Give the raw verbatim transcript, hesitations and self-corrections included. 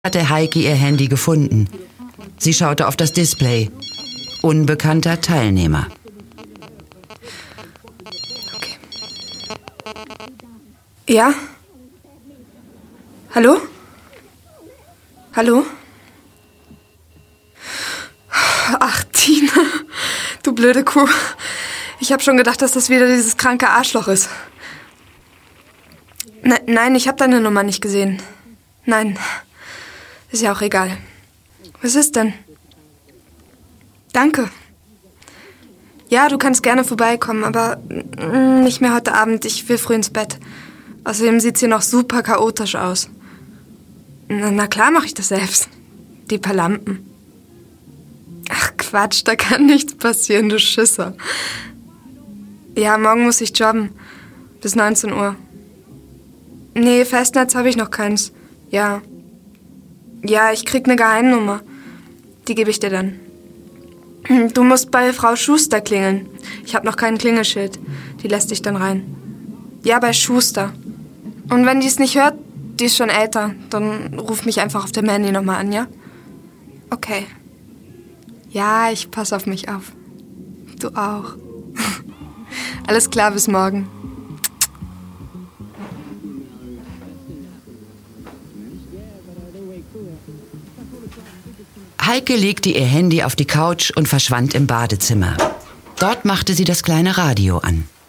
hatte Heike ihr Handy gefunden. Sie schaute auf das Display. Unbekannter Teilnehmer. Okay. Ja? Hallo? Hallo? Ach, Tina, du blöde Kuh. Ich habe schon gedacht, dass das wieder dieses kranke Arschloch ist. Ne, nein, ich habe deine Nummer nicht gesehen. Nein, ist ja auch egal. Was ist denn? Danke. Ja, du kannst gerne vorbeikommen, aber nicht mehr heute Abend. Ich will früh ins Bett. Außerdem sieht's hier noch super chaotisch aus. Na, na klar mache ich das selbst. Die paar Lampen. Ach Quatsch, da kann nichts passieren, du Schisser. Ja, morgen muss ich jobben. Bis neunzehn Uhr. Nee, Festnetz habe ich noch keins. Ja. Ja, ich krieg eine Geheimnummer. Die gebe ich dir dann. Du musst bei Frau Schuster klingeln. Ich habe noch kein Klingelschild. Die lässt dich dann rein. Ja, bei Schuster. Und wenn die es nicht hört, die ist schon älter, dann ruf mich einfach auf dem Handy nochmal an, ja? Okay. Ja, ich pass auf mich auf. Du auch. Alles klar, bis morgen. Heike legte ihr Handy auf die Couch und verschwand im Badezimmer. Dort machte sie das kleine Radio an.